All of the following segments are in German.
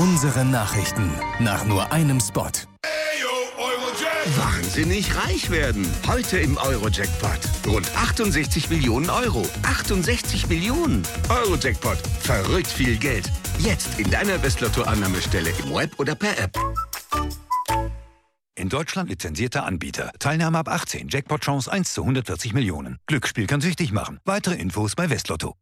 Unsere Nachrichten nach nur einem Spot. Wahnsinnig reich werden. Heute im Euro-Jackpot. Rund 68 Millionen Euro. 68 Millionen. Euro-Jackpot. Verrückt viel Geld. Jetzt in deiner Westlotto-Annahmestelle im Web oder per App. In Deutschland lizenzierter Anbieter. Teilnahme ab 18. Jackpot-Chance 1 zu 140 Millionen. Glücksspiel kann süchtig machen. Weitere Infos bei Westlotto.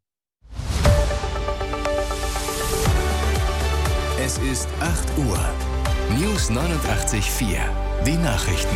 Es ist 8 Uhr. News 89.4. Die Nachrichten.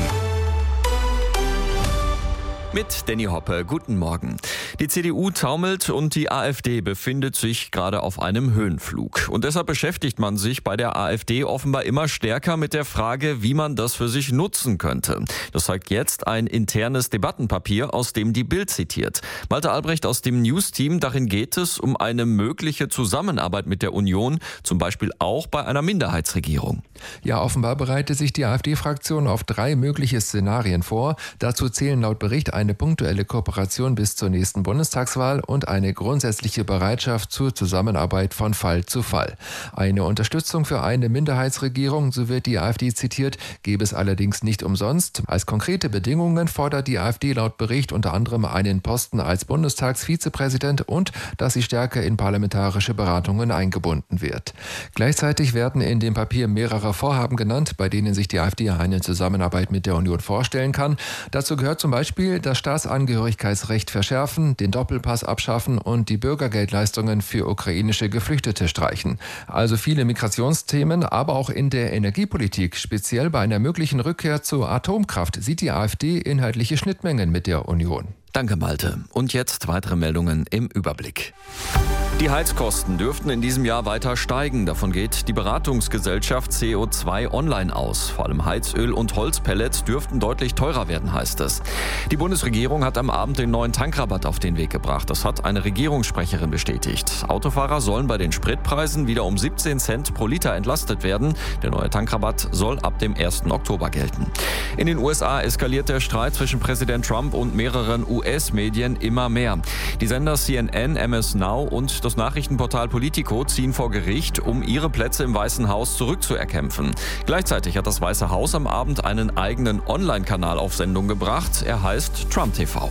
Mit Danny Hoppe, guten Morgen. Die CDU taumelt und die AfD befindet sich gerade auf einem Höhenflug. Und deshalb beschäftigt man sich bei der AfD offenbar immer stärker mit der Frage, wie man das für sich nutzen könnte. Das zeigt jetzt ein internes Debattenpapier, aus dem die Bild zitiert. Malte Albrecht aus dem News-Team, darin geht es um eine mögliche Zusammenarbeit mit der Union, zum Beispiel auch bei einer Minderheitsregierung. Ja, offenbar bereitet sich die AfD-Fraktion auf 3 mögliche Szenarien vor. Dazu zählen laut Bericht eine punktuelle Kooperation bis zur nächsten Bundestagswahl und eine grundsätzliche Bereitschaft zur Zusammenarbeit von Fall zu Fall. Eine Unterstützung für eine Minderheitsregierung, so wird die AfD zitiert, gäbe es allerdings nicht umsonst. Als konkrete Bedingungen fordert die AfD laut Bericht unter anderem einen Posten als Bundestagsvizepräsident und dass sie stärker in parlamentarische Beratungen eingebunden wird. Gleichzeitig werden in dem Papier mehrere Vorhaben genannt, bei denen sich die AfD eine Zusammenarbeit mit der Union vorstellen kann. Dazu gehört zum Beispiel das Staatsangehörigkeitsrecht verschärfen, den Doppelpass abschaffen und die Bürgergeldleistungen für ukrainische Geflüchtete streichen. Also viele Migrationsthemen, aber auch in der Energiepolitik, speziell bei einer möglichen Rückkehr zur Atomkraft, sieht die AfD inhaltliche Schnittmengen mit der Union. Danke, Malte. Und jetzt weitere Meldungen im Überblick. Die Heizkosten dürften in diesem Jahr weiter steigen. Davon geht die Beratungsgesellschaft CO2 Online aus. Vor allem Heizöl und Holzpellets dürften deutlich teurer werden, heißt es. Die Bundesregierung hat am Abend den neuen Tankrabatt auf den Weg gebracht. Das hat eine Regierungssprecherin bestätigt. Autofahrer sollen bei den Spritpreisen wieder um 17 Cent pro Liter entlastet werden. Der neue Tankrabatt soll ab dem 1. Oktober gelten. In den USA eskaliert der Streit zwischen Präsident Trump und mehreren US-Medien immer mehr. Die Sender CNN, MS Now und das Nachrichtenportal Politico ziehen vor Gericht, um ihre Plätze im Weißen Haus zurückzuerkämpfen. Gleichzeitig hat das Weiße Haus am Abend einen eigenen Online-Kanal auf Sendung gebracht. Er heißt Trump TV.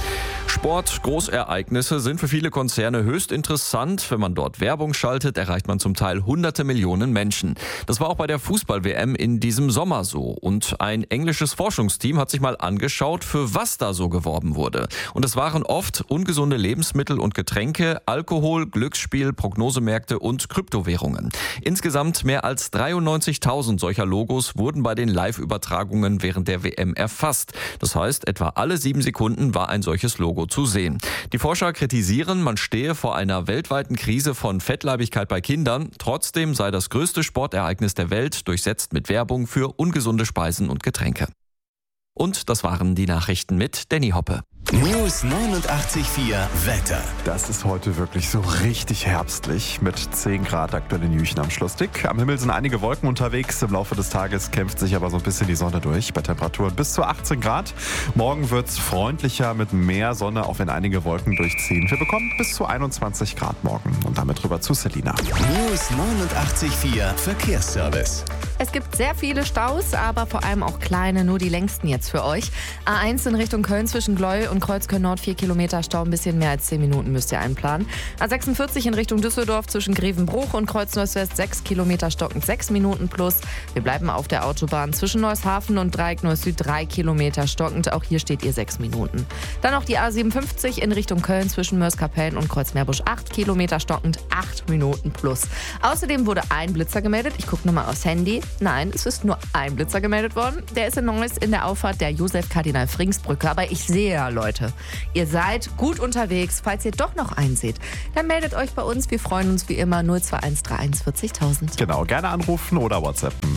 Sport, Großereignisse sind für viele Konzerne höchst interessant. Wenn man dort Werbung schaltet, erreicht man zum Teil hunderte Millionen Menschen. Das war auch bei der Fußball-WM in diesem Sommer so. Und ein englisches Forschungsteam hat sich mal angeschaut, für was da so geworben wurde. Und es waren oft ungesunde Lebensmittel und Getränke, Alkohol, Glücksspiel, Prognosemärkte und Kryptowährungen. Insgesamt mehr als 93.000 solcher Logos wurden bei den Live-Übertragungen während der WM erfasst. Das heißt, etwa alle 7 Sekunden war ein solches Logo zu sehen. Die Forscher kritisieren, man stehe vor einer weltweiten Krise von Fettleibigkeit bei Kindern. Trotzdem sei das größte Sportereignis der Welt durchsetzt mit Werbung für ungesunde Speisen und Getränke. Und das waren die Nachrichten mit Danny Hoppe. News 89.4 Wetter. Das ist heute wirklich so richtig herbstlich mit 10 Grad aktuell in Jüchen am Schlussdick. Am Himmel sind einige Wolken unterwegs. Im Laufe des Tages kämpft sich aber so ein bisschen die Sonne durch bei Temperaturen bis zu 18 Grad. Morgen wird es freundlicher mit mehr Sonne, auch wenn einige Wolken durchziehen. Wir bekommen bis zu 21 Grad morgen. Und damit rüber zu Selina. News 89.4 Verkehrsservice. Es gibt sehr viele Staus, aber vor allem auch kleine, nur die längsten jetzt für euch. A1 in Richtung Köln zwischen Gleu und Kreuzköln-Nord 4 Kilometer Stau, ein bisschen mehr als 10 Minuten müsst ihr einplanen. A46 in Richtung Düsseldorf zwischen Grevenbruch und Kreuz-Neuss-West 6 Kilometer stockend 6 Minuten plus. Wir bleiben auf der Autobahn zwischen Neusshafen und Dreieck Neuss-Süd 3 Kilometer stockend. Auch hier steht ihr 6 Minuten. Dann noch die A57 in Richtung Köln zwischen Mörs-Kapellen und Kreuzmeerbusch 8 Kilometer stockend 8 Minuten plus. Außerdem wurde ein Blitzer gemeldet. Ich gucke nochmal aufs Handy. Nein, es ist nur ein Blitzer gemeldet worden. Der ist in Neuss in der Auffahrt der Josef-Kardinal-Frings-Brücke. Aber ich sehe ja, Leute, ihr seid gut unterwegs. Falls ihr doch noch einen seht, dann meldet euch bei uns. Wir freuen uns wie immer 02131 40.000. Genau, gerne anrufen oder WhatsAppen.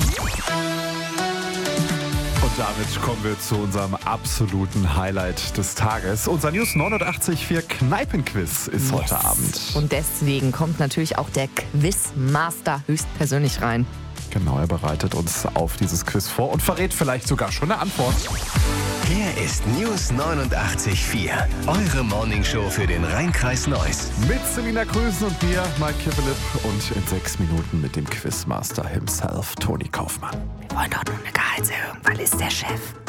Und damit kommen wir zu unserem absoluten Highlight des Tages. Unser News 89.4 Kneipenquiz ist heute Abend. Und deswegen kommt natürlich auch der Quizmaster höchstpersönlich rein. Genau, er bereitet uns auf dieses Quiz vor und verrät vielleicht sogar schon eine Antwort. Hier ist News 89.4. Eure Morningshow für den Rhein-Kreis Neuss. Mit Selina Krüsen und mir, Mike Kibelip, und in 6 Minuten mit dem Quizmaster himself, Toni Kaufmann. Wir wollen doch nur eine Gehaltserhöhung, weil ist der Chef.